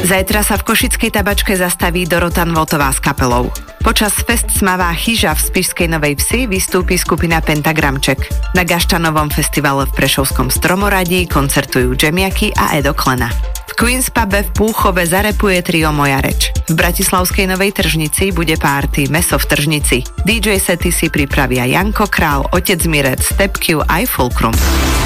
Zajtra sa v Košickej tabačke zastaví Dorota Nvotová s kapelou. Počas festsmavá Chyža v Spišskej Novej Vsi vystúpi skupina Pentagramček. Na Gaštanovom festivale v Prešovskom Stromoradí koncertujú Džemiaky a Edo Klena. V Queen's Pube v Púchove zarepuje trio Moja reč. V Bratislavskej Novej Tržnici bude párty Meso v Tržnici. DJ sety si pripravia Janko Král, Otec Mirec, Step Q aj Fulcrum.